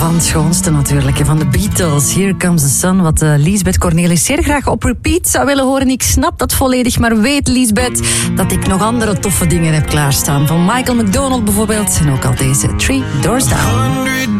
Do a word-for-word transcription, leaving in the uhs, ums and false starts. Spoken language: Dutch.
van het schoonste natuurlijk, van de Beatles. Here Comes the Sun, wat uh, Liesbeth Cornelis zeer graag op repeat zou willen horen. Ik snap dat volledig, maar weet Liesbeth dat ik nog andere toffe dingen heb klaarstaan. Van Michael McDonald bijvoorbeeld, en ook al deze Three Doors Down.